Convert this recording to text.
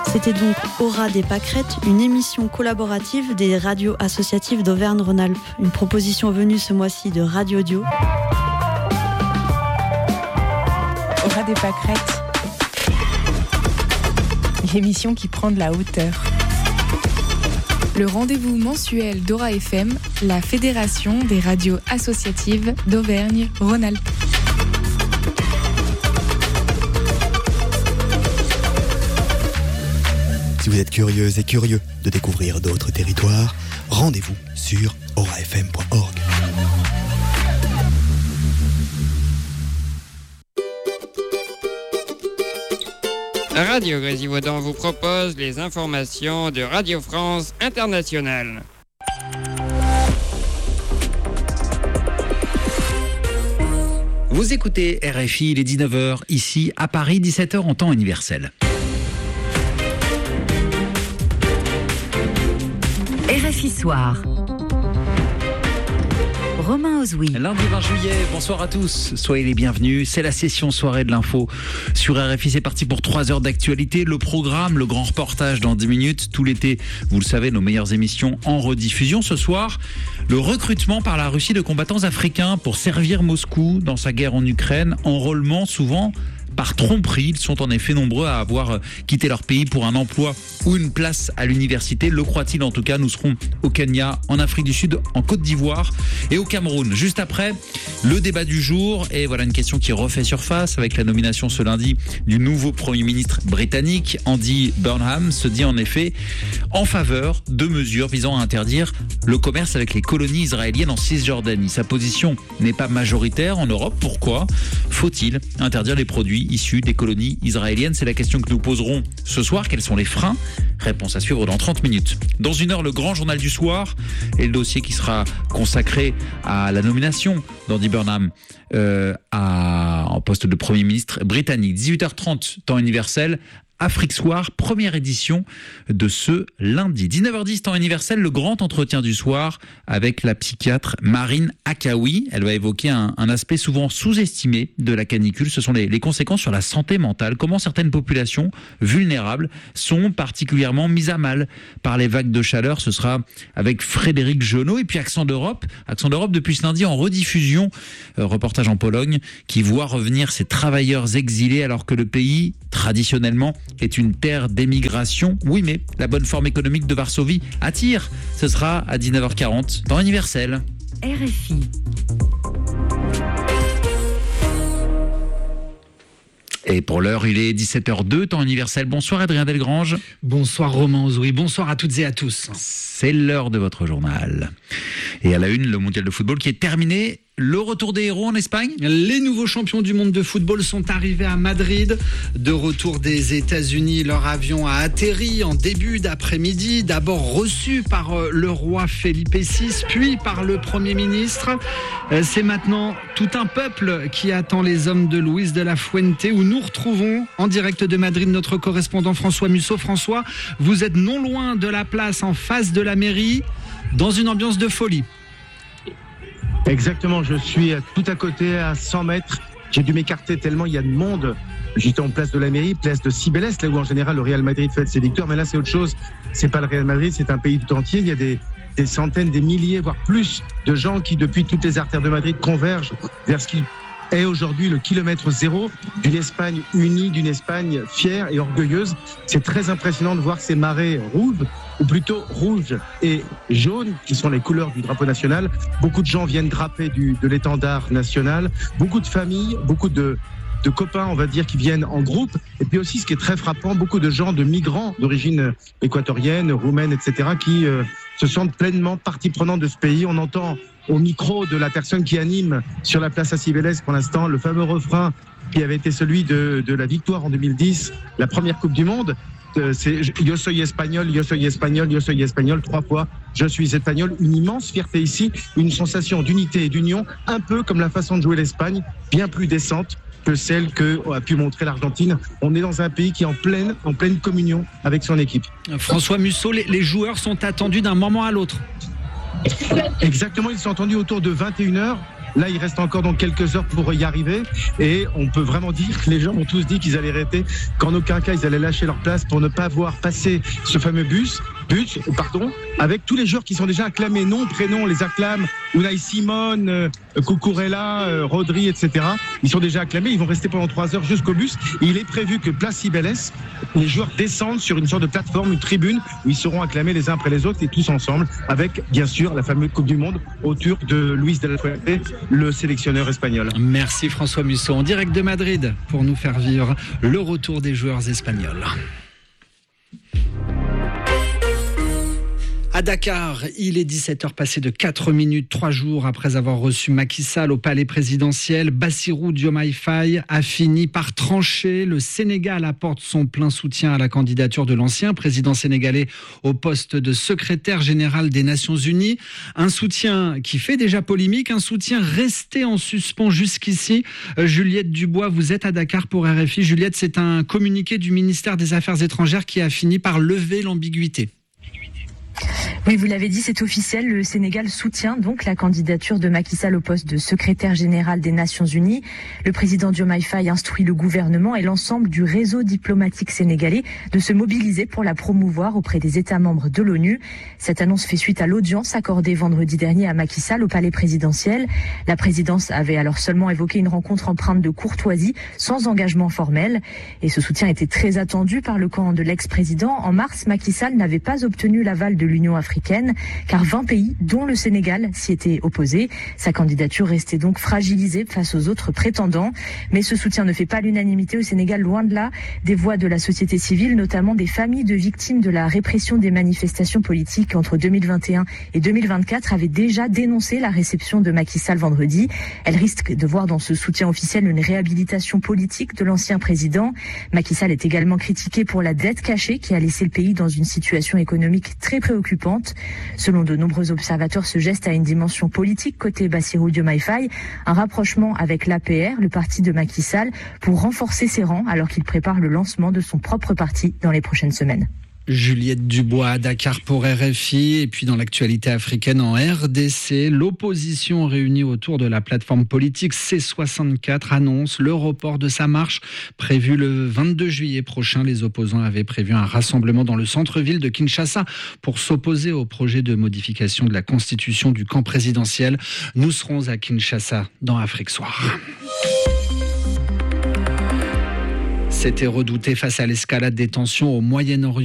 C'était donc Aura des Pâquerettes, une émission collaborative des radios associatives d'Auvergne-Rhône-Alpes. Une proposition venue ce mois-ci de Radio Dio. Aura des Pâquerettes, l'émission qui prend de la hauteur. Le rendez-vous mensuel d'Aura FM, la fédération des radios associatives d'Auvergne-Rhône-Alpes. Si vous êtes curieuse et curieux de découvrir d'autres territoires, rendez-vous sur aurafm.org. Radio Grésivaudan vous propose les informations de Radio France Internationale. Vous écoutez RFI, il est 19h, ici à Paris, 17h en temps universel. RFI Soir. Romain Ozoui. Lundi 20 juillet, bonsoir à tous, soyez les bienvenus, c'est la session soirée de l'info sur RFI, c'est parti pour 3 heures d'actualité, le programme, le grand reportage dans 10 minutes, tout l'été, vous le savez, nos meilleures émissions en rediffusion. Ce soir, le recrutement par la Russie de combattants africains pour servir Moscou dans sa guerre en Ukraine, enrôlement souvent par tromperie. Ils sont en effet nombreux à avoir quitté leur pays pour un emploi ou une place à l'université. Le croient-ils en tout cas. Nous serons au Kenya, en Afrique du Sud, en Côte d'Ivoire et au Cameroun. Juste après, le débat du jour. Et voilà une question qui refait surface avec la nomination ce lundi du nouveau Premier ministre britannique. Andy Burnham se dit en effet en faveur de mesures visant à interdire le commerce avec les colonies israéliennes en Cisjordanie. Sa position n'est pas majoritaire en Europe. Pourquoi faut-il interdire les produits issus des colonies israéliennes? C'est la question que nous poserons ce soir. Quels sont les freins? Réponse à suivre dans 30 minutes. Dans 1 heure, le grand journal du soir et le dossier qui sera consacré à la nomination d'Andy Burnham en poste de Premier ministre britannique. 18h30, temps universel. Afrique Soir, première édition de ce lundi. 19h10, temps universel, le grand entretien du soir avec la psychiatre Marine Akaoui. Elle va évoquer un aspect souvent sous-estimé de la canicule. Ce sont les conséquences sur la santé mentale. Comment certaines populations vulnérables sont particulièrement mises à mal par les vagues de chaleur. Ce sera avec Frédéric Genot. Et puis Accent d'Europe depuis ce lundi en rediffusion. Reportage en Pologne qui voit revenir ces travailleurs exilés alors que le pays, traditionnellement, est une terre d'émigration. Oui, mais la bonne forme économique de Varsovie attire. Ce sera à 19h40, temps universel. RFI. Et pour l'heure, il est 17h02, temps universel. Bonsoir Adrien Delgrange. Bonsoir Romain Ozoui, bonsoir à toutes et à tous. C'est l'heure de votre journal. Et à la une, le mondial de football qui est terminé. Le retour des héros en Espagne. Les nouveaux champions du monde de football sont arrivés à Madrid. De retour des États-Unis, leur avion a atterri en début d'après-midi. D'abord reçu par le roi Felipe VI, puis par le Premier ministre. C'est maintenant tout un peuple qui attend les hommes de Luis de la Fuente, où nous retrouvons en direct de Madrid notre correspondant François Musso. François, vous êtes non loin de la place, en face de la mairie, dans une ambiance de folie. Exactement, je suis tout à côté, à 100 mètres. J'ai dû m'écarter tellement il y a de monde. J'étais en place de la mairie, place de Cibeles, là où en général le Real Madrid fête ses victoires. Mais là, c'est autre chose. C'est pas le Real Madrid, c'est un pays tout entier. Il y a des centaines, des milliers, voire plus de gens qui, depuis toutes les artères de Madrid, convergent vers ce qui est aujourd'hui le kilomètre zéro d'une Espagne unie, d'une Espagne fière et orgueilleuse. C'est très impressionnant de voir ces marées rouges, ou plutôt rouges et jaunes, qui sont les couleurs du drapeau national. Beaucoup de gens viennent grapper de l'étendard national. Beaucoup de familles, beaucoup de copains, on va dire, qui viennent en groupe. Et puis aussi, ce qui est très frappant, beaucoup de gens, de migrants d'origine équatorienne, roumaine, etc., qui se sentent pleinement partie prenante de ce pays. On entend au micro de la personne qui anime sur la place à Cibeles pour l'instant le fameux refrain qui avait été celui de la victoire en 2010, la première Coupe du Monde. C'est Yo soy espagnol, yo soy espagnol, yo soy espagnol, 3 fois je suis espagnol. Une immense fierté ici, une sensation d'unité et d'union, un peu comme la façon de jouer l'Espagne, bien plus décente que celle qu'a pu montrer l'Argentine. On est dans un pays qui est en pleine communion avec son équipe. François Musso, les joueurs sont attendus d'un moment à l'autre. Exactement, ils sont attendus autour de 21h. Là, il reste encore donc quelques heures pour y arriver. Et on peut vraiment dire que les gens ont tous dit qu'ils allaient arrêter, qu'en aucun cas, ils allaient lâcher leur place pour ne pas voir passer ce fameux bus, avec tous les joueurs qui sont déjà acclamés, nom, prénom, les acclament, Unai Simon, Cucurella, Rodri, etc. Ils sont déjà acclamés, ils vont rester pendant 3 heures jusqu'au bus. Et il est prévu que place Cibeles, les joueurs descendent sur une sorte de plateforme, une tribune, où ils seront acclamés les uns après les autres et tous ensemble, avec bien sûr la fameuse Coupe du Monde autour de Luis de la Fuente, le sélectionneur espagnol. Merci François Musson, en direct de Madrid, pour nous faire vivre le retour des joueurs espagnols. À Dakar, il est 17h passé de 4 minutes, 3 jours après avoir reçu Macky Sall au palais présidentiel. Bassirou Diomaye Faye a fini par trancher. Le Sénégal apporte son plein soutien à la candidature de l'ancien président sénégalais au poste de secrétaire général des Nations Unies. Un soutien qui fait déjà polémique, un soutien resté en suspens jusqu'ici. Juliette Dubois, vous êtes à Dakar pour RFI. Juliette, c'est un communiqué du ministère des Affaires étrangères qui a fini par lever l'ambiguïté. Oui, vous l'avez dit, c'est officiel. Le Sénégal soutient donc la candidature de Macky Sall au poste de secrétaire général des Nations Unies. Le président Diomaye Faye instruit le gouvernement et l'ensemble du réseau diplomatique sénégalais de se mobiliser pour la promouvoir auprès des États membres de l'ONU. Cette annonce fait suite à l'audience accordée vendredi dernier à Macky Sall au palais présidentiel. La présidence avait alors seulement évoqué une rencontre empreinte de courtoisie, sans engagement formel. Et ce soutien était très attendu par le camp de l'ex-président. En mars, Macky Sall n'avait pas obtenu l'aval de l'Union africaine, car 20 pays, dont le Sénégal, s'y étaient opposés. Sa candidature restait donc fragilisée face aux autres prétendants. Mais ce soutien ne fait pas l'unanimité au Sénégal, loin de là. Des voix de la société civile, notamment des familles de victimes de la répression des manifestations politiques entre 2021 et 2024, avaient déjà dénoncé la réception de Macky Sall vendredi. Elles risquent de voir dans ce soutien officiel une réhabilitation politique de l'ancien président. Macky Sall est également critiqué pour la dette cachée qui a laissé le pays dans une situation économique très préoccupante. Selon de nombreux observateurs, ce geste a une dimension politique côté Bassirou Diomaye Faye, un rapprochement avec l'APR, le parti de Macky Sall, pour renforcer ses rangs alors qu'il prépare le lancement de son propre parti dans les prochaines semaines. Juliette Dubois à Dakar pour RFI. Et puis dans l'actualité africaine en RDC, l'opposition réunie autour de la plateforme politique C64 annonce le report de sa marche prévue le 22 juillet prochain. Les opposants avaient prévu un rassemblement dans le centre-ville de Kinshasa pour s'opposer au projet de modification de la constitution du camp présidentiel. Nous serons à Kinshasa dans Afrique Soir. C'était redouté face à l'escalade des tensions au Moyen-Orient.